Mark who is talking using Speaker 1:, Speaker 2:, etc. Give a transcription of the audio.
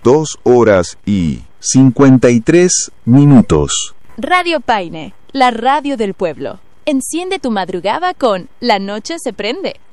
Speaker 1: 2 horas y 53 minutos.
Speaker 2: Radio Paine, la radio del pueblo. Enciende tu madrugada con La Noche se prende.